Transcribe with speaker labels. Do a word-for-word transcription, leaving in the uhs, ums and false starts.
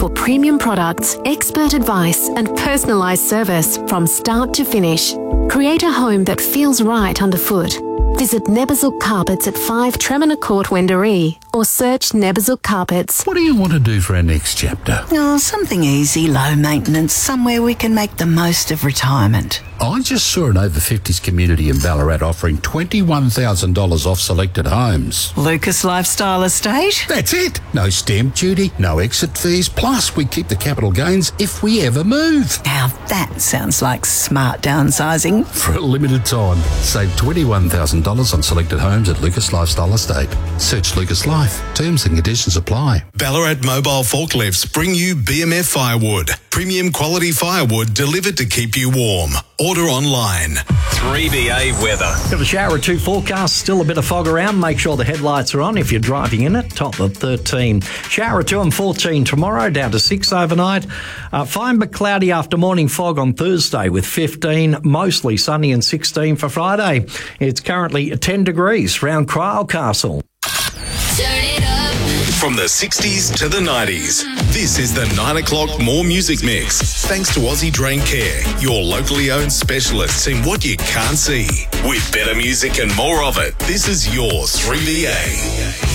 Speaker 1: for premium products, expert advice and personalised service from start to finish. Create a home that feels right underfoot. Visit Nebazuk Carpets at five Tremina Court, Wendouree, or search Nebazuk Carpets.
Speaker 2: What do you want to do for our next chapter?
Speaker 3: Oh, something easy, low maintenance, somewhere we can make the most of retirement.
Speaker 2: I just saw an over fifties community in Ballarat offering twenty-one thousand dollars off selected homes.
Speaker 3: Lucas Lifestyle Estate?
Speaker 2: That's it. No stamp duty, no exit fees, plus we keep the capital gains if we ever move.
Speaker 3: Now that sounds like smart downsizing.
Speaker 2: For a limited time, save twenty-one thousand dollars on selected homes at Lucas Lifestyle Estate. Search Lucas Life. Terms and conditions apply.
Speaker 4: Ballarat Mobile Forklifts bring you B M F Firewood. Premium quality firewood delivered to keep you warm. Order online.
Speaker 5: three B A weather.
Speaker 6: Got a shower or two forecast, still a bit of fog around. Make sure the headlights are on if you're driving in it. Top of thirteen. Shower or two and fourteen tomorrow, down to six overnight. Uh, fine but cloudy after morning fog on Thursday with fifteen. Mostly sunny and sixteen for Friday. It's currently ten degrees round Cryle Castle.
Speaker 4: Turn it up. From the sixties to the nineties, this is the nine o'clock More Music Mix. Thanks to Aussie Drain Care, your locally owned specialists in what you can't see. With better music and more of it, this is your three B A.